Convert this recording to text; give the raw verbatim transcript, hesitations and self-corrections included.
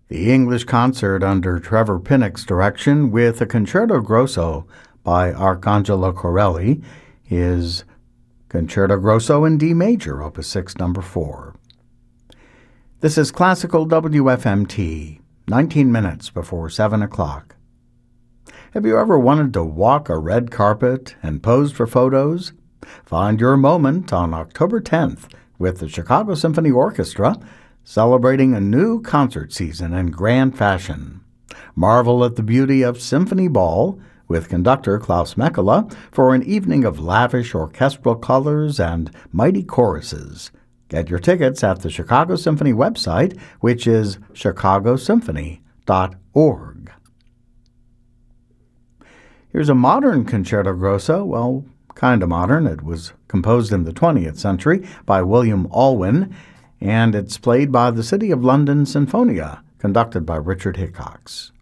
The English concert under Trevor Pinnock's direction with a Concerto Grosso by Arcangelo Corelli is Concerto Grosso in D major, Opus six, number four. This is Classical W F M T, nineteen minutes before seven o'clock. Have you ever wanted to walk a red carpet and pose for photos? Find your moment on October tenth with the Chicago Symphony Orchestra, celebrating a new concert season in grand fashion. Marvel at the beauty of Symphony Ball with conductor Klaus Mekela for an evening of lavish orchestral colors and mighty choruses. Get your tickets at the Chicago Symphony website, which is chicago symphony dot org. Here's a modern Concerto Grosso, well, kind of modern. It was composed in the twentieth century by William Alwyn, and it's played by the City of London Sinfonia, conducted by Richard Hickox.